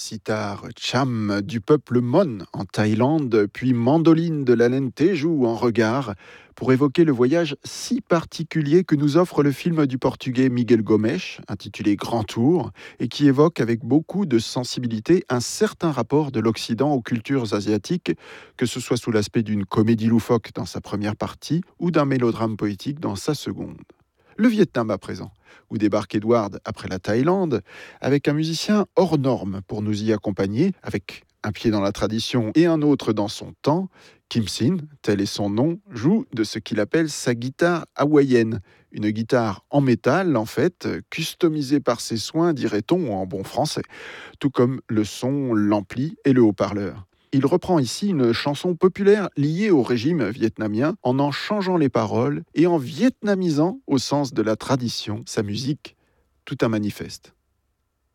Sitar Cham du peuple Mon en Thaïlande, puis Mandoline de la laine Teju en Regard, pour évoquer le voyage si particulier que nous offre le film du portugais Miguel Gomes, intitulé Grand Tour, et qui évoque avec beaucoup de sensibilité un certain rapport de l'Occident aux cultures asiatiques, que ce soit sous l'aspect d'une comédie loufoque dans sa première partie ou d'un mélodrame poétique dans sa seconde. Le Vietnam à présent, où débarque Edward après la Thaïlande, avec un musicien hors norme pour nous y accompagner, avec un pied dans la tradition et un autre dans son temps. Kim Sin, tel est son nom, joue de ce qu'il appelle sa guitare hawaïenne, une guitare en métal en fait, customisée par ses soins, dirait-on en bon français, tout comme le son, l'ampli et le haut-parleur. Il reprend ici une chanson populaire liée au régime vietnamien en changeant les paroles et en vietnamisant, au sens de la tradition, sa musique, tout un manifeste.